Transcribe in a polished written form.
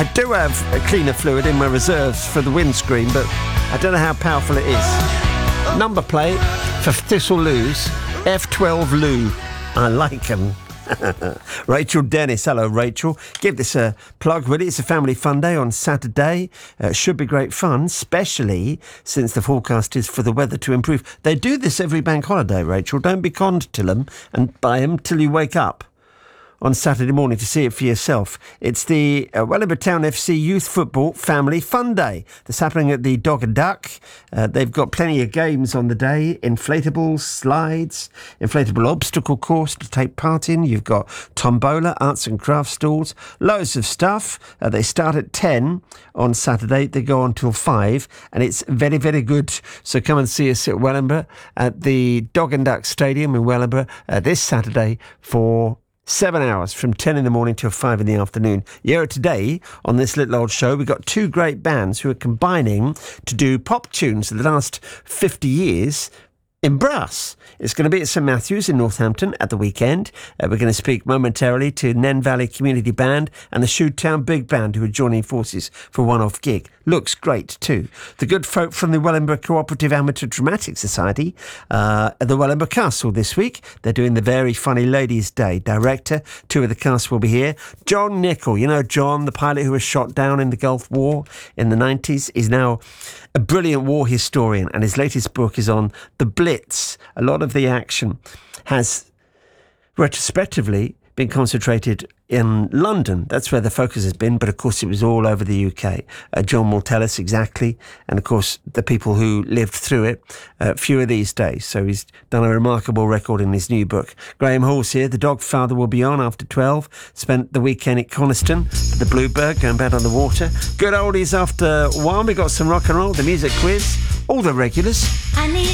I do have a cleaner fluid in my reserves for the windscreen, but I don't know how powerful it is. Number plate for Thistleloos, F12 Lou. I like them. Rachel Dennis. Hello, Rachel. Give this a plug, will you? It's a family fun day on Saturday. Should be great fun, especially since the forecast is for the weather to improve. They do this every bank holiday, Rachel. Don't be conned to them and buy them till you wake up on Saturday morning to see it for yourself. It's the Wellingborough Town FC Youth Football Family Fun Day. That's happening at the Dog and Duck. They've got plenty of games on the day. Inflatables, slides, inflatable obstacle course to take part in. You've got tombola, arts and crafts stalls, loads of stuff. They start at 10 on Saturday. They go on till 5, and it's very, very good. So come and see us at Wellingborough at the Dog and Duck Stadium in Wellingborough this Saturday for 7 hours from 10 in the morning till 5 in the afternoon. Yeah, today on this little old show, we've got two great bands who are combining to do pop tunes of the last 50 years in brass. It's going to be at St Matthew's in Northampton at the weekend. We're going to speak momentarily to Nen Valley Community Band and the Shoetown Big Band, who are joining forces for a one-off gig. Looks great too. The good folk from the Wellingborough Cooperative Amateur Dramatic Society at the Wellingborough Castle this week. They're doing the Very Funny Ladies' Day. Director, two of the cast will be here. John Nichol, you know John, the pilot who was shot down in the Gulf War in the 90s, is now a brilliant war historian, and his latest book is on the Blitz. A lot of the action has retrospectively been concentrated in London. That's where the focus has been, but of course it was all over the UK. John will tell us exactly, and of course the people who lived through it, fewer these days. So he's done a remarkable record in his new book. Graham Hall's here. The Dog Father will be on after 12. Spent the weekend at Coniston, the Bluebird, going bad on the water. Good oldies after 1. We got some rock and roll, the music quiz, all the regulars.